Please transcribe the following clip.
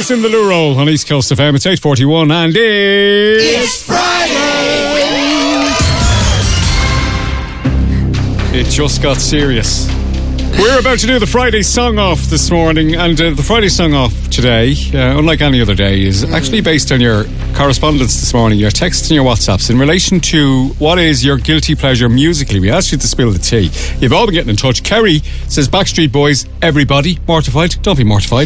Boys in the Loo Roll on East Coast FM. It's 8:41 and it's Friday. It just got serious. We're about to do the Friday song off this morning, and the Friday song off today, unlike any other day, is actually based on your correspondence this morning, your texts and your WhatsApps in relation to what is your guilty pleasure musically. We asked you to spill the tea. You've all been getting in touch. Kerry says Backstreet Boys, everybody. Mortified? Don't be mortified.